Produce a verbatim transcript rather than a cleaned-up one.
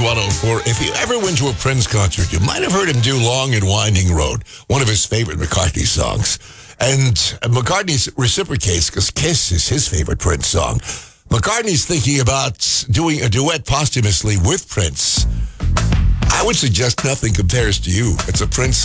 one oh four. If you ever went to a Prince concert, you might have heard him do Long and Winding Road, one of his favorite McCartney songs. And McCartney reciprocates because Kiss is his favorite Prince song. McCartney's thinking about doing a duet posthumously with Prince. I would suggest Nothing Compares to You. It's a Prince